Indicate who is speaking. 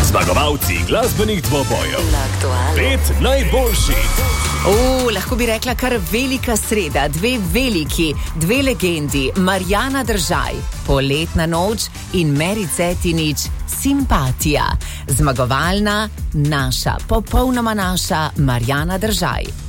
Speaker 1: Zmagovalci glasbenih dvobojev. 5 najboljših.
Speaker 2: Lahko bi rekla kar velika sreda, dve veliki, dve legendi, Marjana Držaj, Poletna noč in Meri Cetinič, Simpatija. Zmagovalna, naša, popolnoma naša Marjana Držaj.